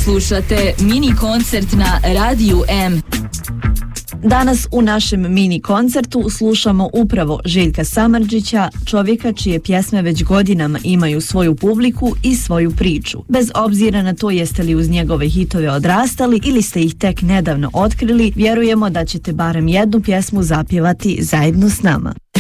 Slušate mini koncert na Radiju M. Danas u našem mini koncertu slušamo upravo Željka Samardžića, čovjeka čije pjesme već godinama imaju svoju publiku i svoju priču. Bez obzira na to jeste li uz njegove hitove odrastali ili ste ih tek nedavno otkrili, vjerujemo da ćete barem jednu pjesmu zapjevati zajedno s nama.